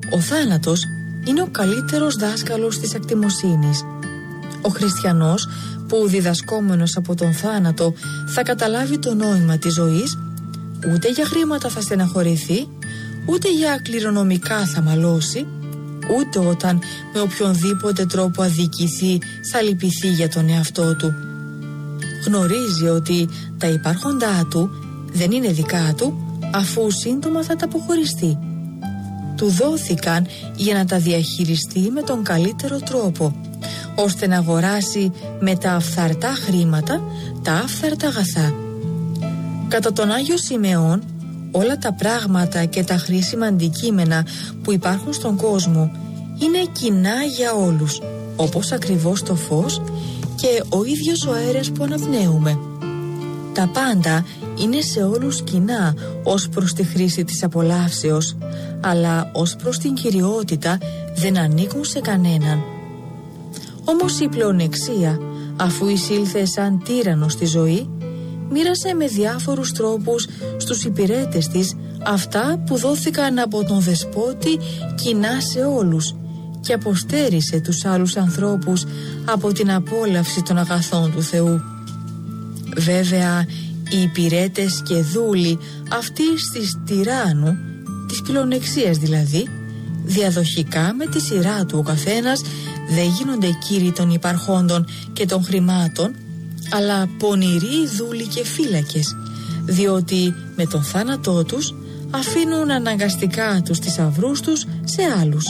Ο θάνατος είναι ο καλύτερος δάσκαλος της ακτιμοσύνης. Ο χριστιανός που διδασκόμενος από τον θάνατο θα καταλάβει το νόημα της ζωής, ούτε για χρήματα θα στεναχωρηθεί, ούτε για κληρονομικά θα μαλώσει, ούτε όταν με οποιονδήποτε τρόπο αδικηθεί θα λυπηθεί για τον εαυτό του. Γνωρίζει ότι τα υπάρχοντά του δεν είναι δικά του, αφού σύντομα θα τα αποχωριστεί. Του δόθηκαν για να τα διαχειριστεί με τον καλύτερο τρόπο, ώστε να αγοράσει με τα αφθαρτά χρήματα τα άφθαρτα αγαθά. Κατά τον Άγιο Σιμεών, όλα τα πράγματα και τα χρήσιμα αντικείμενα που υπάρχουν στον κόσμο είναι κοινά για όλους, όπως ακριβώς το φως και ο ίδιος ο αέρας που αναπνέουμε. Τα πάντα είναι σε όλους κοινά ως προς τη χρήση της απολαύσεως, αλλά ως προς την κυριότητα δεν ανήκουν σε κανέναν. Όμως η πλεονεξία, αφού εισήλθε σαν τύραννος στη ζωή, μοίρασε με διάφορους τρόπους στους υπηρέτες της αυτά που δόθηκαν από τον Δεσπότη κοινά σε όλους και αποστέρισε τους άλλους ανθρώπους από την απόλαυση των αγαθών του Θεού. Βέβαια, οι υπηρέτες και δούλοι αυτής της τυράννου, της πλεονεξίας δηλαδή, διαδοχικά με τη σειρά του ο καθένας δεν γίνονται κύριοι των υπαρχόντων και των χρημάτων, αλλά πονηροί δούλοι και φύλακες, διότι με τον θάνατό τους αφήνουν αναγκαστικά τους θησαυρούς τους σε άλλους.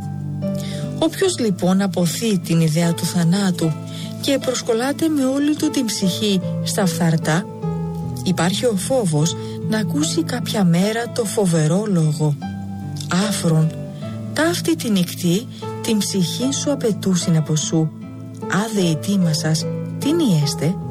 Όποιος λοιπόν αποθεί την ιδέα του θανάτου και προσκολάται με όλη του την ψυχή στα φθαρτά, υπάρχει ο φόβος να ακούσει κάποια μέρα το φοβερό λόγο: άφρον, ταύτη τη νυχτή την ψυχή σου απαιτούσιν από σου, άδε η τίμα σας, τι νιέστε.